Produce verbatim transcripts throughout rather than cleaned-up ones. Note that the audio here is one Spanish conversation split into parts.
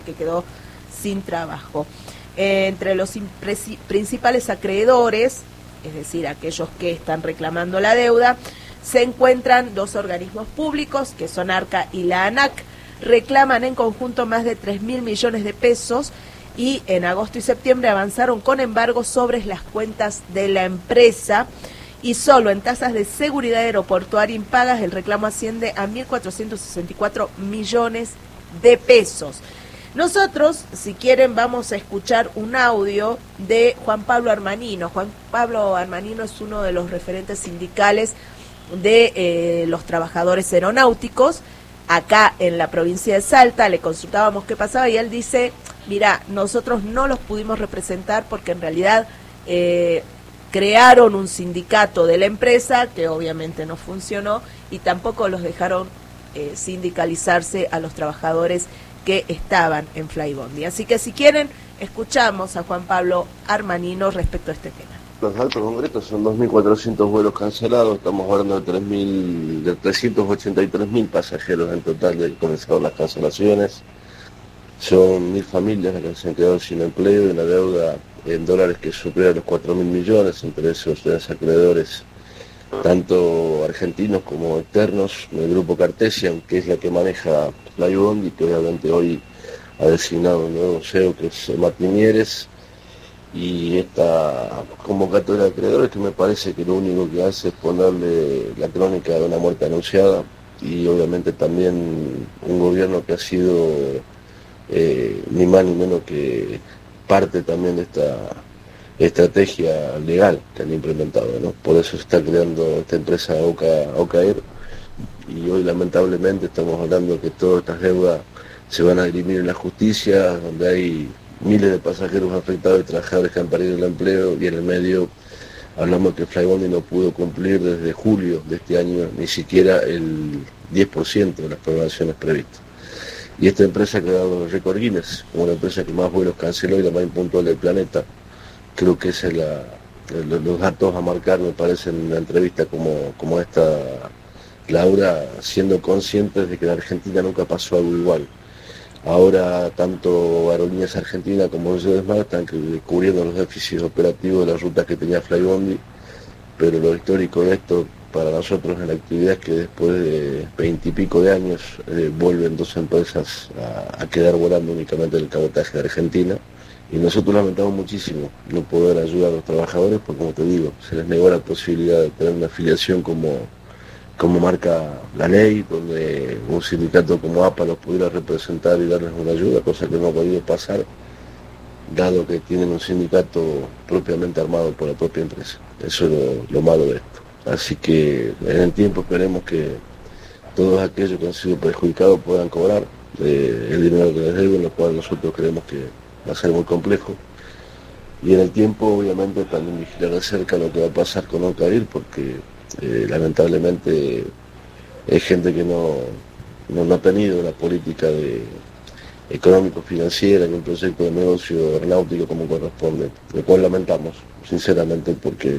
que quedó sin trabajo. Eh, entre los principales acreedores, es decir, aquellos que están reclamando la deuda, se encuentran dos organismos públicos, que son ARCA y la ANAC, reclaman en conjunto más de tres mil millones de pesos y en agosto y septiembre avanzaron con embargos sobre las cuentas de la empresa y solo en tasas de seguridad aeroportuaria impagas el reclamo asciende a mil cuatrocientos sesenta y cuatro millones de pesos. Nosotros, si quieren, vamos a escuchar un audio de Juan Pablo Armanino. Juan Pablo Armanino es uno de los referentes sindicales de eh, los trabajadores aeronáuticos acá en la provincia de Salta. Le consultábamos qué pasaba y él dice, mira, nosotros no los pudimos representar porque en realidad eh, crearon un sindicato de la empresa que obviamente no funcionó y tampoco los dejaron eh, sindicalizarse a los trabajadores que estaban en Flybondi. Así que si quieren, escuchamos a Juan Pablo Armanino respecto a este tema. Los datos concretos son dos mil cuatrocientos vuelos cancelados, estamos hablando de, tres mil, de trescientos ochenta y tres mil pasajeros en total de comenzaron las cancelaciones. Son mil familias las que se han quedado sin empleo y una deuda en dólares que supera los cuatro mil millones, entre esos tres acreedores, tanto argentinos como externos, el grupo Cartesian, que es la que maneja Flybondi, que obviamente hoy ha designado un nuevo C E O, que es Martín Mieres, y esta convocatoria de acreedores que me parece que lo único que hace es ponerle la crónica de una muerte anunciada, y obviamente también un gobierno que ha sido eh, ni más ni menos que parte también de esta estrategia legal que han implementado, ¿no? Por eso se está creando esta empresa OCA, OCAER, y hoy lamentablemente estamos hablando que todas estas deudas se van a dirimir en la justicia, donde hay miles de pasajeros afectados y trabajadores que han perdido el empleo, y en el medio hablamos que Flybondi no pudo cumplir desde julio de este año ni siquiera el diez por ciento de las programaciones previstas. Y esta empresa ha creado el récord Guinness como la empresa que más vuelos canceló y la más impuntual del planeta. Creo que ese es la, los datos a marcar, me parece, en una entrevista como, como esta, Laura, siendo conscientes de que en Argentina nunca pasó algo igual. Ahora tanto Aerolíneas Argentinas como Mar están cubriendo los déficits operativos de las rutas que tenía Flybondi, pero lo histórico de esto para nosotros en la actividad es que después de veintipico de años eh, vuelven dos empresas a, a quedar volando únicamente en el cabotaje de Argentina, y nosotros lamentamos muchísimo no poder ayudar a los trabajadores porque, como te digo, se les negó la posibilidad de tener una afiliación como como marca la ley, donde un sindicato como APA los pudiera representar y darles una ayuda, cosa que no ha podido pasar, dado que tienen un sindicato propiamente armado por la propia empresa. Eso es lo, lo malo de esto. Así que en el tiempo esperemos que todos aquellos que han sido perjudicados puedan cobrar eh, el dinero que les deben, lo cual nosotros creemos que va a ser muy complejo. Y en el tiempo, obviamente, también vigilar de cerca lo que va a pasar con OCAER, porque Eh, lamentablemente hay gente que no, no, no ha tenido una política de económico-financiera ni un proyecto de negocio aeronáutico como corresponde, lo cual lamentamos, sinceramente, porque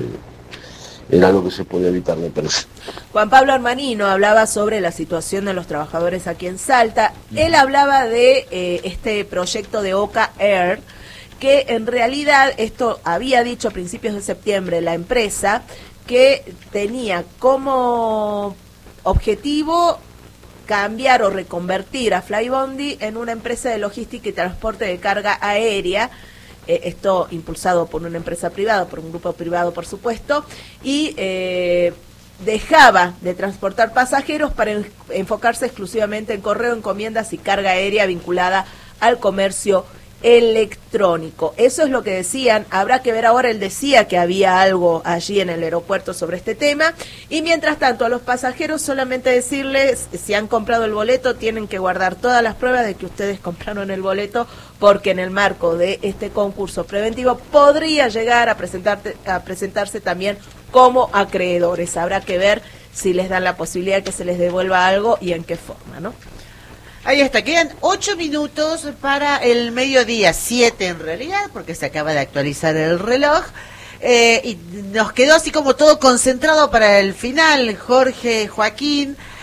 era algo que se podía evitar, me parece. Juan Pablo Armanino hablaba sobre la situación de los trabajadores aquí en Salta. Él hablaba de eh, este proyecto de OCAER, que en realidad, esto había dicho a principios de septiembre la empresa, que tenía como objetivo cambiar o reconvertir a Flybondi en una empresa de logística y transporte de carga aérea, eh, esto impulsado por una empresa privada, por un grupo privado por supuesto, y eh, dejaba de transportar pasajeros para en, enfocarse exclusivamente en correo, encomiendas y carga aérea vinculada al comercio electrónico. Eso es lo que decían. Habrá que ver ahora. Él decía que había algo allí en el aeropuerto sobre este tema, y mientras tanto a los pasajeros solamente decirles, si han comprado el boleto tienen que guardar todas las pruebas de que ustedes compraron el boleto, porque en el marco de este concurso preventivo podría llegar a, presentarte, a presentarse también como acreedores. Habrá que ver si les dan la posibilidad de que se les devuelva algo y en qué forma, ¿no? Ahí está, quedan ocho minutos para el mediodía, siete en realidad, porque se acaba de actualizar el reloj, eh, y nos quedó así como todo concentrado para el final. Jorge, Joaquín,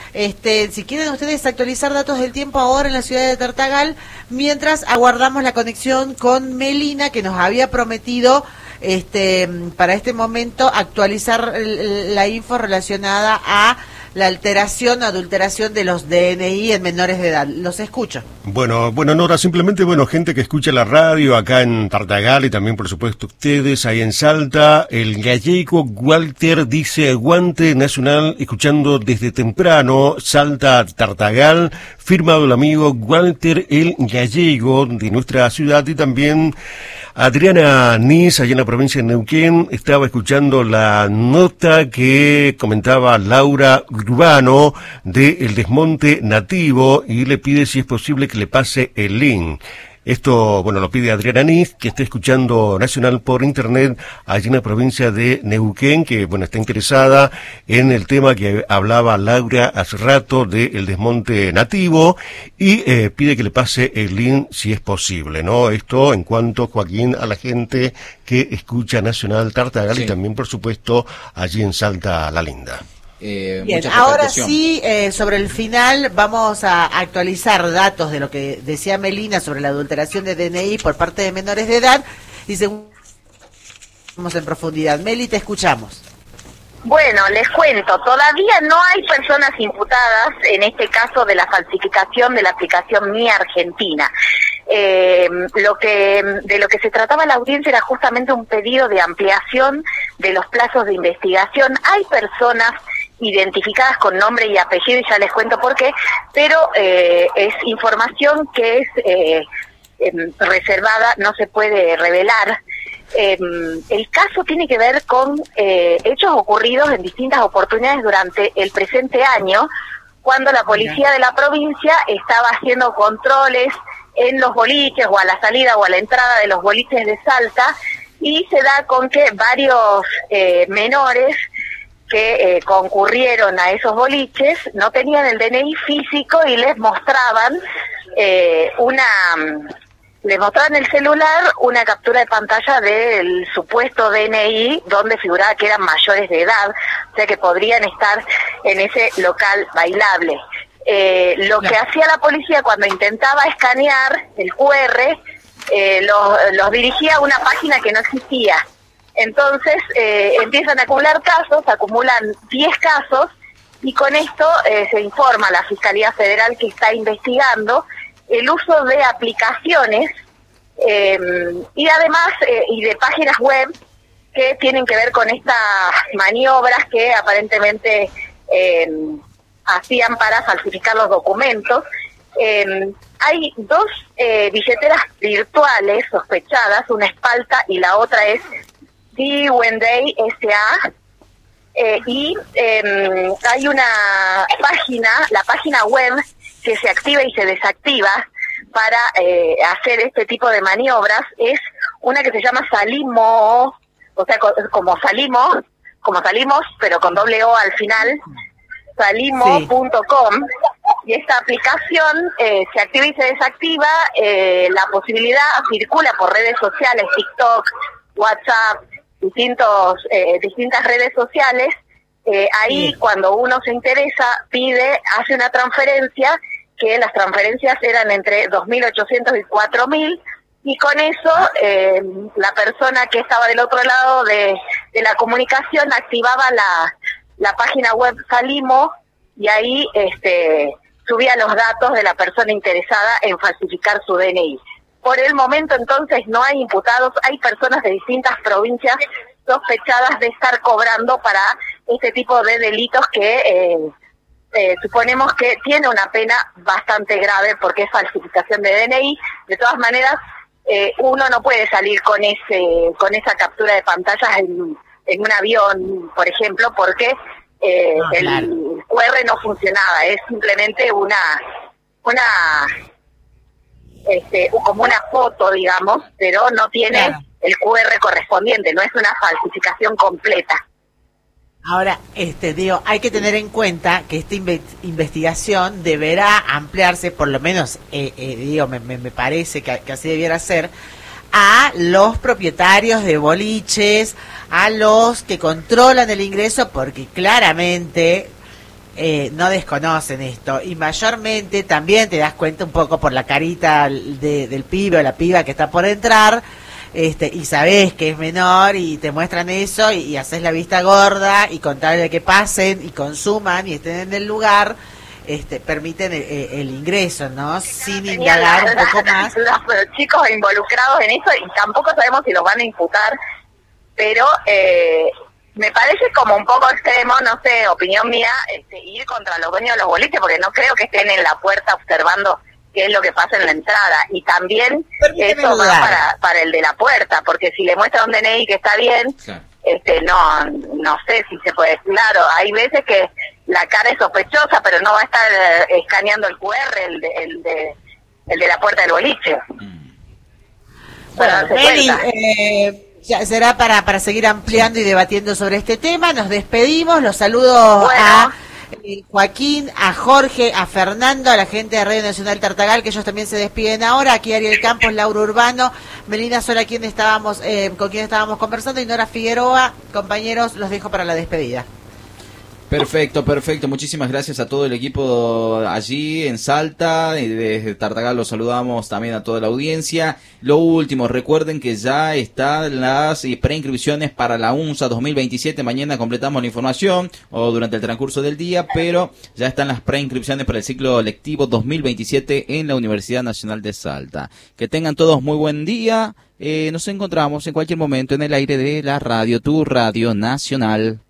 Este, si quieren ustedes actualizar datos del tiempo ahora en la ciudad de Tartagal, mientras aguardamos la conexión con Melina, que nos había prometido este para este momento actualizar la info relacionada a la alteración o adulteración de los D N I en menores de edad. Los escucho. Bueno, bueno, Nora, simplemente, bueno, gente que escucha la radio acá en Tartagal y también, por supuesto, ustedes ahí en Salta. El gallego Walter dice aguante nacional, escuchando desde temprano, Salta, Tartagal, firmado el amigo Walter el Gallego de nuestra ciudad, y también Adriana Nis, allá en la provincia de Neuquén, estaba escuchando la nota que comentaba Laura Urbano de El Desmonte Nativo y le pide si es posible que le pase el link. Esto, bueno, lo pide Adriana Nis, que está escuchando Nacional por Internet allí en la provincia de Neuquén, que, bueno, está interesada en el tema que hablaba Laura hace rato de El Desmonte Nativo y eh, pide que le pase el link si es posible, ¿no? Esto en cuanto, Joaquín, a la gente que escucha Nacional Tartagal sí. Y también, por supuesto, allí en Salta La Linda. Eh, Bien, ahora sí, eh, sobre el final vamos a actualizar datos de lo que decía Melina sobre la adulteración de D N I por parte de menores de edad y según vamos en profundidad. Meli, te escuchamos. Bueno, les cuento, todavía no hay personas imputadas en este caso de la falsificación de la aplicación Mi Argentina. Eh, lo que de lo que se trataba la audiencia era justamente un pedido de ampliación de los plazos de investigación. Hay personas identificadas con nombre y apellido, y ya les cuento por qué, pero eh, es información que es eh, eh, reservada, no se puede revelar. Eh, el caso tiene que ver con eh, hechos ocurridos en distintas oportunidades durante el presente año, cuando la policía de la provincia estaba haciendo controles en los boliches o a la salida o a la entrada de los boliches de Salta, y se da con que varios eh, menores que eh, concurrieron a esos boliches no tenían el D N I físico y les mostraban eh, una les mostraban el celular una captura de pantalla del supuesto D N I donde figuraba que eran mayores de edad, o sea que podrían estar en ese local bailable. Eh, lo que hacía la policía cuando intentaba escanear el Q R, eh, los, los dirigía a una página que no existía. Entonces eh, empiezan a acumular casos, acumulan diez casos, y con esto eh, se informa a la Fiscalía Federal que está investigando el uso de aplicaciones eh, y además eh, y de páginas web que tienen que ver con estas maniobras que aparentemente eh, hacían para falsificar los documentos. Eh, hay dos eh, billeteras virtuales sospechadas, una es Palta y la otra es D Wenday S A, eh, y eh, hay una página, la página web que se activa y se desactiva para eh, hacer este tipo de maniobras, es una que se llama Salimo, o sea, co como salimos, como salimos, pero con doble O al final, salimo punto com, sí. Y esta aplicación eh, se activa y se desactiva, eh, la posibilidad circula por redes sociales, TikTok, WhatsApp, distintos eh, distintas redes sociales. Eh, ahí sí. Cuando uno se interesa, pide, hace una transferencia, que las transferencias eran entre dos mil ochocientos y cuatro mil, y con eso eh, la persona que estaba del otro lado de, de la comunicación activaba la, la página web Salimo, y ahí este, subía los datos de la persona interesada en falsificar su D N I. Por el momento, entonces, no hay imputados, hay personas de distintas provincias sospechadas de estar cobrando para este tipo de delitos que eh, eh, suponemos que tiene una pena bastante grave porque es falsificación de D N I. De todas maneras, eh, uno no puede salir con ese con esa captura de pantallas en, en un avión, por ejemplo, porque eh, ah, el, claro. el Q R no funcionaba, es simplemente una una Este, como una foto, digamos, pero no tiene claro. el Q R correspondiente, no es una falsificación completa. Ahora, este, digo, hay que tener en cuenta que esta inve investigación deberá ampliarse, por lo menos, eh, eh, digo, me, me, me parece que, que así debiera ser, a los propietarios de boliches, a los que controlan el ingreso, porque claramente eh, no desconocen esto, y mayormente también te das cuenta un poco por la carita de, del pibe o la piba que está por entrar, este, y sabés que es menor y te muestran eso y, y haces la vista gorda, y con tal de que pasen y consuman y estén en el lugar, este, permiten el, el ingreso, ¿no? Sin indagar un poco más. Los chicos involucrados en eso, y tampoco sabemos si los van a imputar, pero eh, me parece como un poco extremo, no sé, opinión mía, este, ir contra los dueños de los boliches, porque no creo que estén en la puerta observando qué es lo que pasa en la entrada. Y también Permíteme eso dudar. va para, para el de la puerta, porque si le muestra un D N I que está bien, Claro. este no no sé si se puede. Claro, hay veces que la cara es sospechosa, pero no va a estar eh, escaneando el Q R, el de, el de, el de la puerta del boliche. Mm. Para Bueno, darse Meli, cuenta. eh, ya será para, para seguir ampliando y debatiendo sobre este tema. Nos despedimos, los saludos Bueno. a eh, Joaquín, a Jorge, a Fernando, a la gente de Radio Nacional Tartagal, que ellos también se despiden ahora. Aquí Ariel Campos, Laura Urbano, Melina Sola, quien estábamos, eh, con quien estábamos conversando, y Nora Figueroa. Compañeros, los dejo para la despedida. Perfecto, perfecto. Muchísimas gracias a todo el equipo allí en Salta. Y desde Tartagal los saludamos también a toda la audiencia. Lo último, recuerden que ya están las preinscripciones para la UNSA dos mil veintisiete. Mañana completamos la información o durante el transcurso del día, pero ya están las preinscripciones para el ciclo lectivo dos mil veintisiete en la Universidad Nacional de Salta. Que tengan todos muy buen día. Eh, nos encontramos en cualquier momento en el aire de la radio, tu radio nacional.